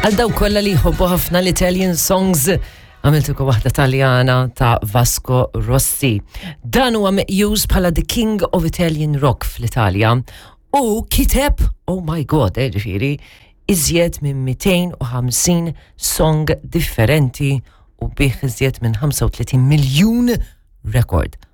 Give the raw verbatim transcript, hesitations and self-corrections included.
Għal daw kollha li jħobbu ħafna l-Italian songs, għamiltukom waħda Taljana ta' Vasco Rossi. Dan huwa meqjus bħala The King of Italian Rock fl-Italja u kiteb, oh my god, eh, ġifieri, iżjed minn mئتين وخمسين song differenti u bih iżjed minn خمسة وثلاثين miljun rekord.